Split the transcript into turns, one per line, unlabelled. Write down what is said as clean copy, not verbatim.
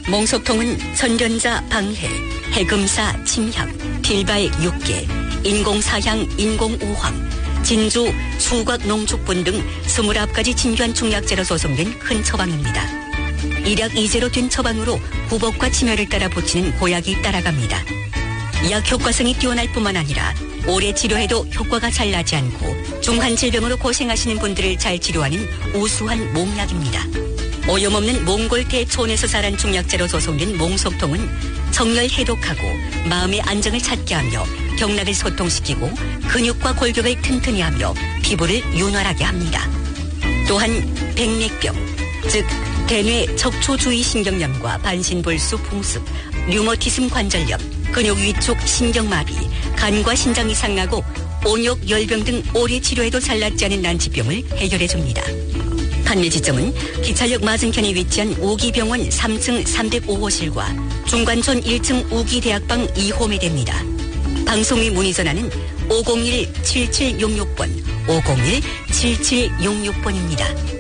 몽소통은 선련자 방해, 해금사 침향, 필발 6개, 인공사향, 인공오황, 진주, 수곽, 농축분 등 29가지 진주한 중약재로 조성된 큰 처방입니다. 일약 2제로 된 처방으로 후복과 치매를 따라 붙이는 보약이 따라갑니다. 약 효과성이 뛰어날 뿐만 아니라 오래 치료해도 효과가 잘 나지 않고 중한 질병으로 고생하시는 분들을 잘 치료하는 우수한 몽약입니다. 오염없는 몽골 대초원에서 자란 중약재로 조성된 몽속통은 정열 해독하고 마음의 안정을 찾게 하며 경락을 소통시키고 근육과 골격을 튼튼히 하며 피부를 윤활하게 합니다. 또한 백맥병, 즉 대뇌 척추주위신경염과 반신불수 풍습, 류머티즘 관절염, 근육 위축 신경마비, 간과 신장이 상하고 온욕 열병 등 오래 치료해도 잘 낫지 않은 난치병을 해결해줍니다. 판매지점은 기차역 맞은편에 위치한 우기병원 3층 305호실과 중관촌 1층 우기대학방 2호에 됩니다. 방송의 문의 전화는 501-7766번, 501-7766번입니다.